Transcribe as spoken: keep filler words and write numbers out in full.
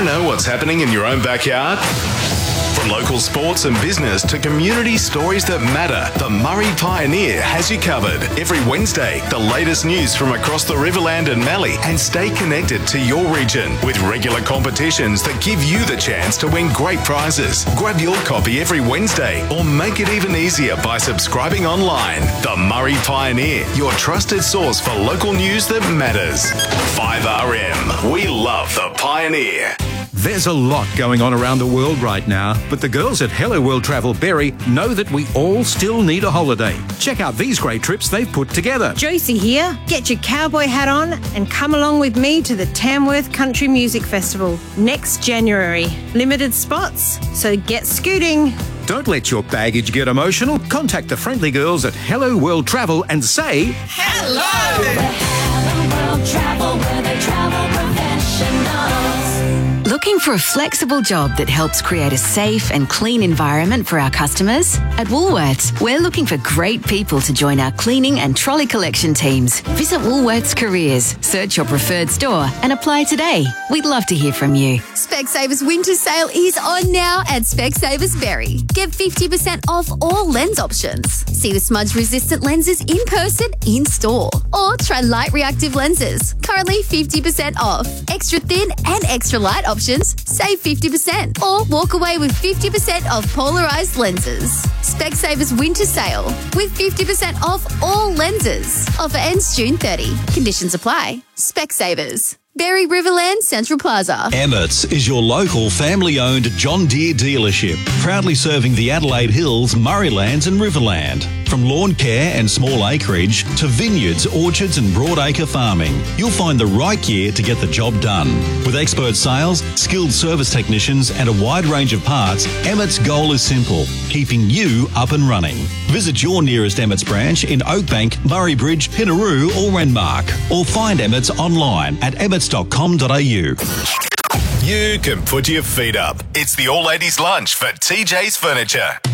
to know what's happening in your own backyard? From local sports and business to community stories that matter, the Murray Pioneer has you covered. Every Wednesday, the latest news from across the Riverland and Mallee, and stay connected to your region with regular competitions that give you the chance to win great prizes. Grab your copy every Wednesday or make it even easier by subscribing online. The Murray Pioneer, your trusted source for local news that matters. five R M, we love the Pioneer. There's a lot going on around the world right now, but the girls at Hello World Travel Berry know that we all still need a holiday. Check out these great trips they've put together. Josie here. Get your cowboy hat on and come along with me to the Tamworth Country Music Festival next January. Limited spots, so get scooting. Don't let your baggage get emotional. Contact the friendly girls at Hello World Travel and say, Hello! Hello World Travel, where they travel professionals. Looking for a flexible job that helps create a safe and clean environment for our customers? At Woolworths, we're looking for great people to join our cleaning and trolley collection teams. Visit Woolworths Careers, search your preferred store and apply today. We'd love to hear from you. Specsavers winter sale is on now at Specsavers Berry. Get fifty percent off all lens options. See the smudge-resistant lenses in person, in store. Or try light reactive lenses. Currently fifty percent off. Extra thin and extra light options, save fifty percent. Or walk away with fifty percent off polarized lenses. Specsavers winter sale with fifty percent off all lenses. Offer ends June thirtieth. Conditions apply. Specsavers. Berry Riverland Central Plaza. Emmett's is your local family-owned John Deere dealership, proudly serving the Adelaide Hills, Murraylands and Riverland. From lawn care and small acreage to vineyards, orchards and broadacre farming, you'll find the right gear to get the job done. With expert sales, skilled service technicians and a wide range of parts, Emmett's goal is simple, keeping you up and running. Visit your nearest Emmett's branch in Oakbank, Murray Bridge, Pinaroo or Renmark, or find Emmett's online at emmets dot com dot a u. You can put your feet up. It's the All Ladies Lunch for T J's Furniture.